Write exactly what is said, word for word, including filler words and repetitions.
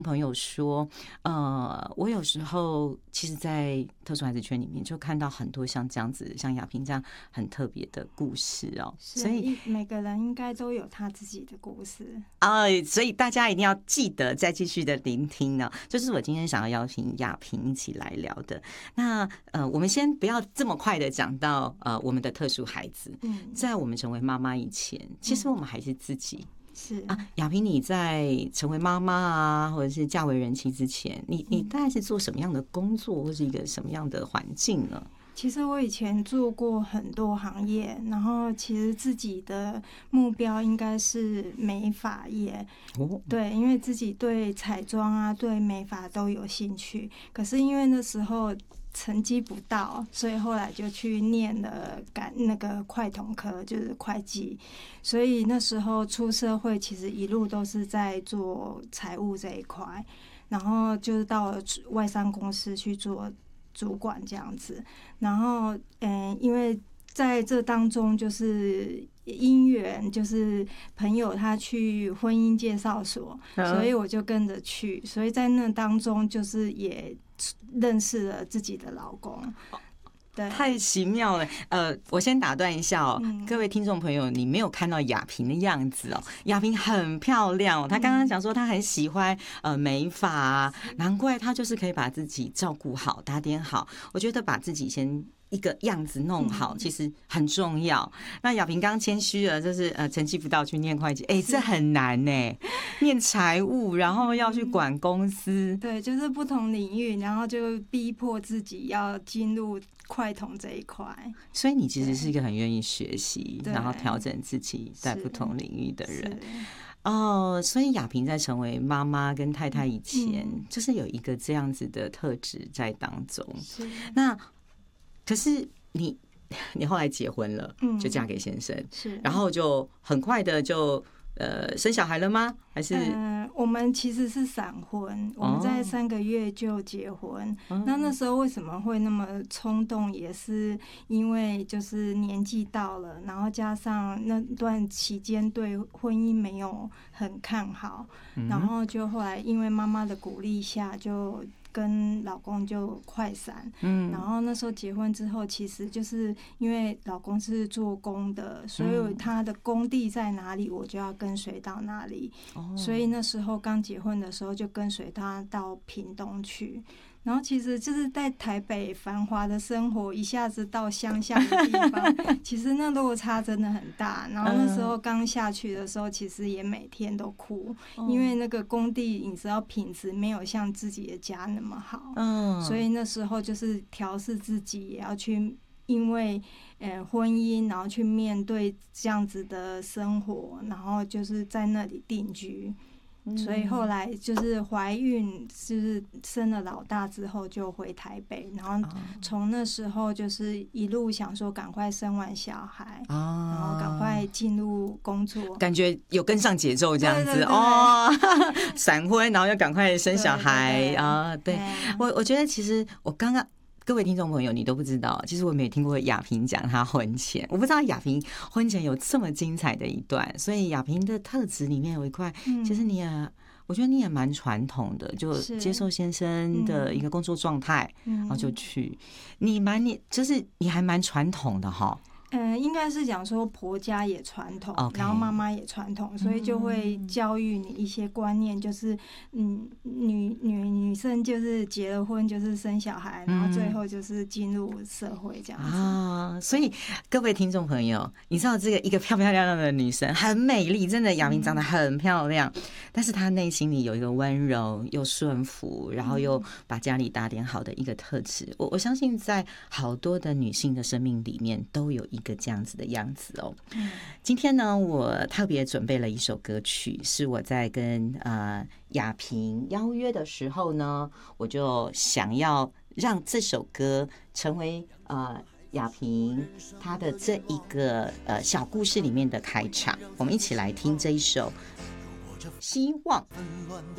朋友说，呃，我有时候其实，在特殊孩子圈里面，就看到很多像这样子，像雅萍这样很特别的故事哦。 所以每个人应该都有他自己的故事啊、呃，所以大家一定要记得再继续的聆听呢。就是我今天想要邀请雅萍一起来聊的。那呃，我们先不要这么快的讲到呃我们的特殊孩子， 嗯， 在我们成为妈妈以前，其实我们还是自己。 是啊，雅萍，你在成为妈妈啊，或者是嫁为人妻之前，你你大概是做什么样的工作，或是一个什么样的环境呢？ 其实我以前做过很多行业，然后其实自己的目标应该是美发业。哦，对，因为自己对彩妆啊、对美发都有兴趣，可是因为那时候成绩不到，所以后来就去念了赶那个会统科，就是会计。所以那时候出社会，其实一路都是在做财务这一块，然后就是到了外商公司去做主管这样子。然后，嗯，因为在这当中就是姻缘，就是朋友他去婚姻介绍所，所以我就跟着去。所以在那当中，就是也认识了自己的老公。对， 太奇妙了。呃，我先打断一下哦，嗯、各位听众朋友，你没有看到雅萍的样子哦，雅萍很漂亮哦。她刚刚讲说她很喜欢呃美发啊，难怪她就是可以把自己照顾好、打点好。我觉得把自己先一个样子弄好，其实很重要。那雅萍刚谦虚了，就是呃成绩不到去念会计，哎、欸，这很难呢。念财务，然后要去管公司， 对，就是不同领域，然后就逼迫自己要进入会统这一块。 所以你其实是一个很愿意学习，然后调整自己在不同领域的人。哦，所以雅萍在成为妈妈跟太太以前，嗯、就是有一个这样子的特质在当中。那可是你，你后来结婚了，嗯、就嫁给先生， 是， 然后就很快的就。呃，生小孩了吗？还是？ 呃，我们其实是闪婚，我们在三个月就结婚。哦、那那时候为什么会那么冲动？也是因为就是年纪到了，然后加上那段期间对婚姻没有很看好，嗯、然后就后来因为妈妈的鼓励下就。跟老公就快闪，嗯，然后那时候结婚之后，其实就是因为老公是做工的，所以他的工地在哪里，我就要跟随到哪里。哦，所以那时候刚结婚的时候，就跟随他到屏东去。然后其实就是在台北繁华的生活，一下子到乡下的地方，其实那落差真的很大。然后那时候刚下去的时候，其实也每天都哭，因为那个工地你知道品质没有像自己的家那么好，所以那时候就是调试自己，也要去因为呃婚姻，然后去面对这样子的生活，然后就是在那里定居。所以后来就是怀孕，就是生了老大之后就回台北，然后从那时候就是一路想说赶快生完小孩，然后赶快进入工作， 感觉有跟上节奏这样子。对对对哦，闪婚，然后又赶快生小孩。对对对啊！对，我我觉得其实我刚刚。各位听众朋友，你都不知道，其实我没有听过雅萍讲她婚前，我不知道雅萍婚前有这么精彩的一段，所以雅萍的特质里面有一块，嗯、其实你也，我觉得你也蛮传统的，就接受先生的一个工作状态，嗯、然后就去，你蛮你就是你还蛮传统的哈。 嗯，应该是讲说婆家也传统， okay. 然后妈妈也传统，所以就会教育你一些观念，就是嗯，女女女生就是结了婚就是生小孩，然后最后就是进入社会这样子啊。所以各位听众朋友，你知道这个一个漂漂亮亮的女生很美丽，真的雅萍长得很漂亮，嗯、但是她内心里有一个温柔又顺服，然后又把家里打点好的一个特质。我我相信在好多的女性的生命里面都有一。一个这样子的样子哦。今天呢，我特别准备了一首歌曲，是我在跟呃雅萍邀约的时候呢，我就想要让这首歌成为呃雅萍她的这一个呃小故事里面的开场。我们一起来听这一首《希望》。